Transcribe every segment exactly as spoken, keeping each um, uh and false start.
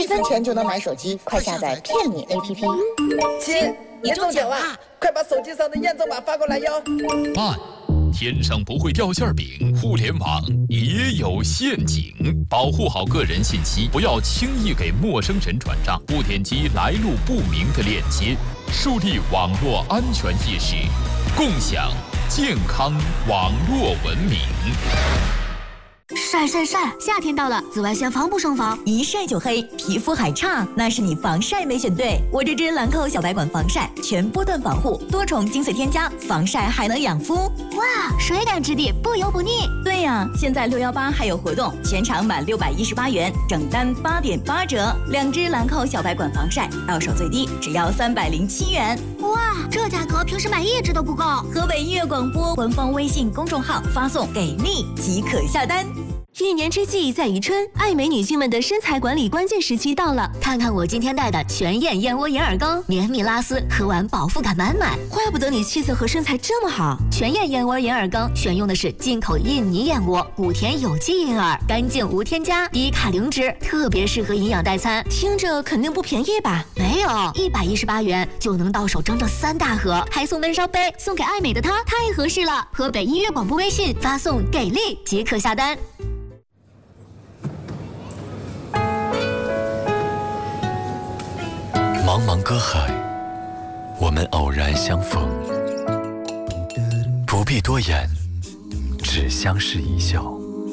一分钱就能买手机，快下载骗你 A P P。 亲，你中奖啦！快把手机上的验证码发过来哟。 慢，天上不会掉馅饼，互联网也有陷阱，保护好个人信息，不要轻易给陌生人转账，不点击来路不明的链接，树立网络安全意识，共享健康网络文明。 晒晒晒！夏天到了，紫外线防不胜防， 一晒就黑，皮肤还差，那是你防晒没选对。我这支兰蔻小白管防晒，全波段防护，多重精粹添加，防晒还能养肤。 哇，水感质地，不油不腻。 对呀，现在六一八还有活动，全场满六百一十八元，整单八点八折。两支兰蔻小白管防晒，到手最低只要三百零七元。 哇，这价格平时买一支都不够。 河北音乐广播官方微信公众号发送“给力”即可下单。 一年之计在于春，爱美女性们的身材管理关键时期到了。 看看我今天带的全燕燕窝眼耳膏，绵密拉丝，喝完饱腹感满满。 怪不得你气色和身材这么好。 全燕燕窝眼耳膏选用的是进口印尼燕窝，谷田有机银耳，干净无添加，低卡零脂，特别适合营养代餐。 听着肯定不便宜吧？ 没有，一百一十八元就能到手整整三大盒，还送温烧杯，送给爱美的她太合适了。河北音乐广播微信发送“给力”即可下单。 茫茫歌海，我们偶然相逢，不必多言，只相视一笑。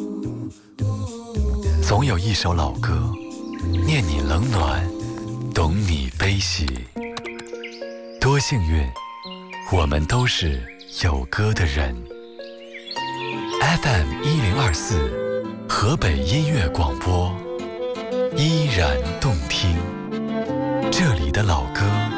总有一首老歌，念你冷暖，懂你悲喜。多幸运，我们都是有歌的人。F M 一零二四，河北音乐广播，依然动听。这里的老歌